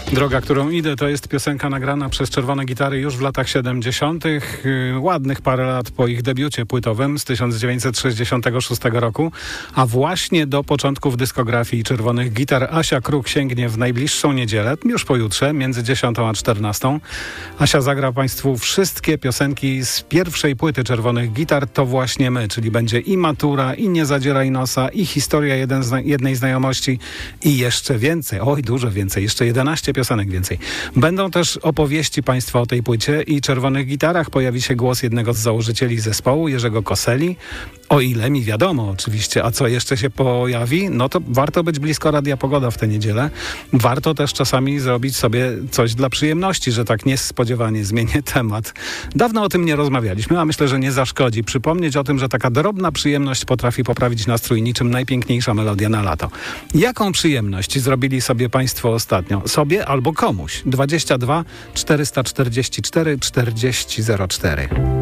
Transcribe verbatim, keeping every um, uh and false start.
Droga, którą idę, to jest piosenka nagrana przez Czerwone Gitary już w latach siedemdziesiątych. Ładnych parę lat po ich debiucie płytowym z tysiąc dziewięćset sześćdziesiątego szóstego roku. A właśnie do początków dyskografii Czerwonych Gitar Asia Kruk sięgnie w najbliższą niedzielę, już pojutrze, między dziesiątą a czternastą. Asia zagra Państwu wszystkie piosenki z pierwszej płyty Czerwonych Gitar, To właśnie my, czyli będzie i Matura, i Nie zadzieraj nosa, i Historia jeden zna- jednej znajomości i jeszcze więcej, oj dużo więcej, jeszcze jedenaście piosenek więcej. Będą też opowieści Państwa o tej płycie i Czerwonych Gitarach. Pojawi się głos jednego z założycieli zespołu, Jerzego Koseli. O ile mi wiadomo oczywiście, a co jeszcze się pojawi, no to warto być blisko Radia Pogoda w tę niedzielę. Warto też czasami zrobić sobie coś dla przyjemności, że tak niespodziewanie zmienię temat. Dawno o tym nie rozmawialiśmy, a myślę, że nie zaszkodzi przypomnieć o tym, że taka drobna przyjemność potrafi poprawić nastrój niczym najpiękniejsza melodia na lato. Jaką przyjemność zrobili sobie Państwo ostatnio? Sobie albo komuś. dwadzieścia dwa czterysta czterdzieści cztery czterdzieści zero cztery.